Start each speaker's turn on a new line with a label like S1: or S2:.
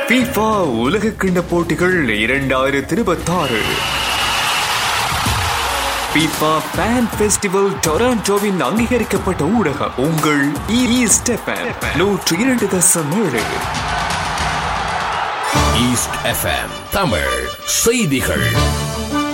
S1: FIFA உலக கிண்ண போட்டிகள் 2026. FIFA Fan Festival டொராண்டோவின் அங்கீகரிக்கப்பட்ட ஊடகம் உங்கள் east FM 102.7.
S2: East FM Tamil செய்திகள்.